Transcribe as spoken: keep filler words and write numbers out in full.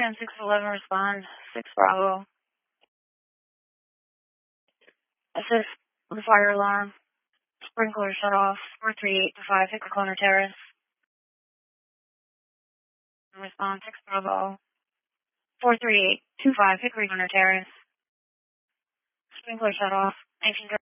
San six eleven, respond. six Bravo. Assist with fire alarm. Sprinkler shut off. four three eight two five, Hickory Corner Terrace. Respond, six Bravo. four three eight two five, Hickory Corner Terrace. Sprinkler shut off. nineteen